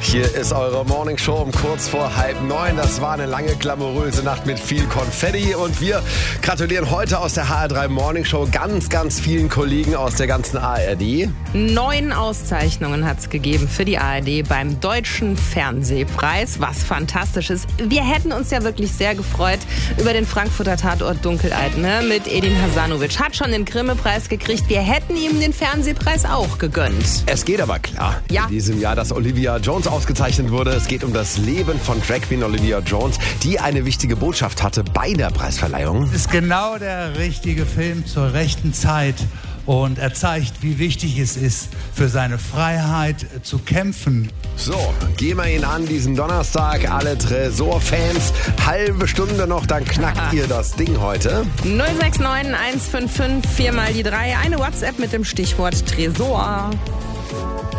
Hier ist eure Morningshow um kurz vor 8:30. Das war eine lange, glamouröse Nacht mit viel Konfetti. Und wir gratulieren heute aus der HR3 Morningshow ganz, ganz vielen Kollegen aus der ganzen ARD. 9 Auszeichnungen hat es gegeben für die ARD beim Deutschen Fernsehpreis, was fantastisch ist. Wir hätten uns ja wirklich sehr gefreut über den Frankfurter Tatort Dunkelheit, ne? Mit Edin Hasanovic. Hat schon den Grimme-Preis gekriegt. Wir hätten ihm den Fernsehpreis auch gegönnt. Es geht aber klar. Ja. In diesem Jahr, dass Olivia Jones ausgezeichnet wurde. Es geht um das Leben von Drag Queen Olivia Jones, die eine wichtige Botschaft hatte bei der Preisverleihung. Es ist genau der richtige Film zur rechten Zeit. Und er zeigt, wie wichtig es ist, für seine Freiheit zu kämpfen. So, gehen wir ihn an diesen Donnerstag. Alle Tresor-Fans, halbe Stunde noch, dann knackt ihr das Ding heute. 069 155 4 mal die 3. Eine WhatsApp mit dem Stichwort Tresor.